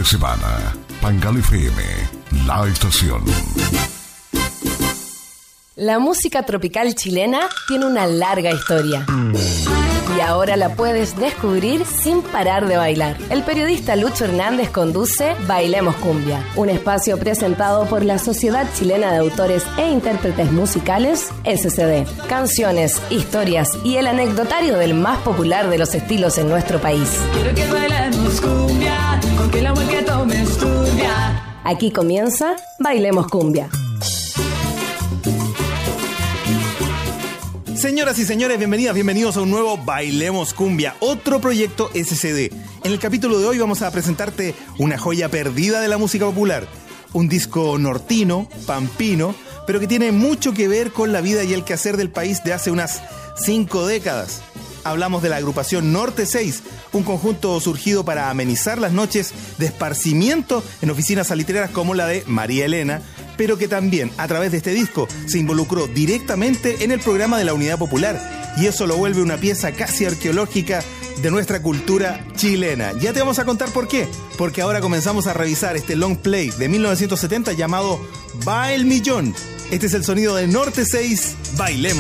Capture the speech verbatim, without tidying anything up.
de semana. Pangal F M, la estación. La música tropical chilena tiene una larga historia. Y ahora la puedes descubrir sin parar de bailar. El periodista Lucho Hernández conduce Bailemos Cumbia, un espacio presentado por la Sociedad Chilena de Autores e Intérpretes Musicales, S C D. Canciones, historias y el anecdotario del más popular de los estilos en nuestro país. Quiero que bailemos cumbia, con el amor que tomes turbia. Aquí comienza Bailemos Cumbia. Señoras y señores, bienvenidas, bienvenidos a un nuevo Bailemos Cumbia, otro proyecto S C D. En el capítulo de hoy vamos a presentarte una joya perdida de la música popular. Un disco nortino, pampino, pero que tiene mucho que ver con la vida y el quehacer del país de hace unas cinco décadas. Hablamos de la agrupación Norte seis, un conjunto surgido para amenizar las noches de esparcimiento en oficinas salitreras como la de María Elena, pero que también, a través de este disco, se involucró directamente en el programa de la Unidad Popular, y eso lo vuelve una pieza casi arqueológica de nuestra cultura chilena. Ya te vamos a contar por qué, porque ahora comenzamos a revisar este long play de mil novecientos setenta llamado Va el Millón. Este es el sonido de Norte seis, Bailemos.